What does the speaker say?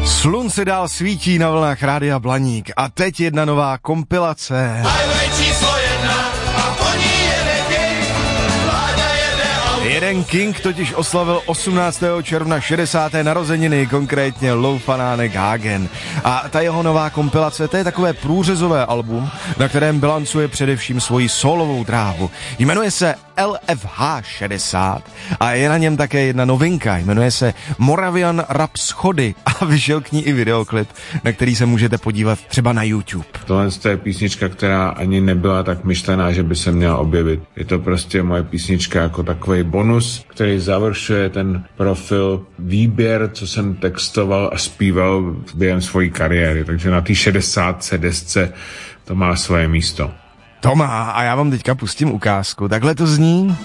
Slunce dál svítí na vlnách Rádia Blaník a teď jedna nová kompilace. Highway číslo 1 a po ní jede King. Vláďa jede auto. Jeden King totiž oslavil 18. června 60. narozeniny, konkrétně Lou Fanánek Hagen. A ta jeho nová kompilace, to je takové průřezové album, na kterém bilancuje především svoji solovou dráhu. Jmenuje se LFH 60 a je na něm také jedna novinka, jmenuje se Moravian Rap Schody a vyšel k ní i videoklip, na který se můžete podívat třeba na YouTube. Tohle je písnička, která ani nebyla tak myšlená, že by se měla objevit. Je to prostě moje písnička jako takový bonus, který završuje ten profil, výběr, co jsem textoval a zpíval během svojí kariéry. Takže na té 60 desce to má svoje místo. To má a já vám teďka pustím ukázku. Takhle to zní.